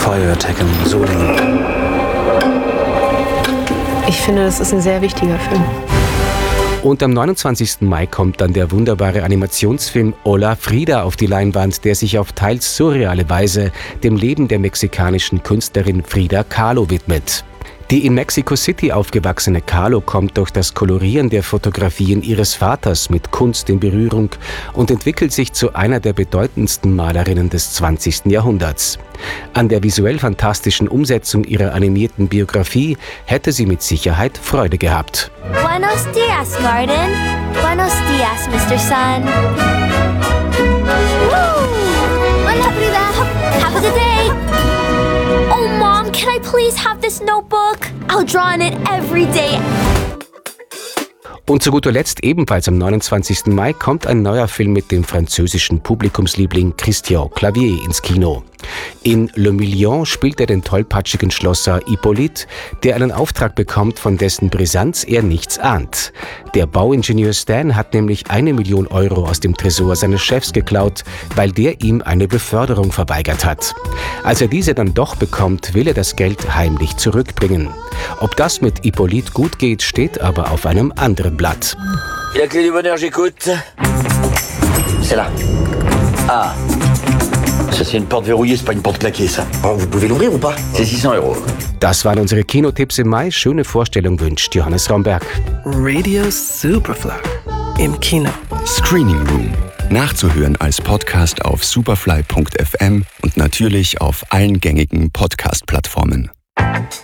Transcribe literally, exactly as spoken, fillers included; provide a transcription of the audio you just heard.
Fire Attack in Solingen. Ich finde, das ist ein sehr wichtiger Film. Und am neunundzwanzigsten Mai kommt dann der wunderbare Animationsfilm Hola Frida auf die Leinwand, der sich auf teils surreale Weise dem Leben der mexikanischen Künstlerin Frida Kahlo widmet. Die in Mexico City aufgewachsene Kahlo kommt durch das Kolorieren der Fotografien ihres Vaters mit Kunst in Berührung und entwickelt sich zu einer der bedeutendsten Malerinnen des zwanzigsten Jahrhunderts. An der visuell fantastischen Umsetzung ihrer animierten Biografie hätte sie mit Sicherheit Freude gehabt. Buenos dias, Garden. Buenos dias, Mister Sun. Woo! Hola, Frida. Have a good day. Oh, Mom, can I please have this notebook? I'll draw in it every day. Und zu guter Letzt ebenfalls am neunundzwanzigsten Mai kommt ein neuer Film mit dem französischen Publikumsliebling Christian Clavier ins Kino. In Le Million spielt er den tollpatschigen Schlosser Hippolyte, der einen Auftrag bekommt, von dessen Brisanz er nichts ahnt. Der Bauingenieur Stan hat nämlich eine Million Euro aus dem Tresor seines Chefs geklaut, weil der ihm eine Beförderung verweigert hat. Als er diese dann doch bekommt, will er das Geld heimlich zurückbringen. Ob das mit Hippolyte gut geht, steht aber auf einem anderen Blatt. La clé du bonheur, j'écoute. C'est là. Ah. Ça, c'est une porte verrouillée, c'est pas une porte claquée, ça. Oh, vous pouvez l'ouvrir ou pas? C'est six cents Euro. Das waren unsere Kinotipps im Mai. Schöne Vorstellung wünscht Johannes Romberg. Radio Superfly im Kino. Screening Room. Nachzuhören als Podcast auf superfly punkt f m und natürlich auf allen gängigen Podcast-Plattformen.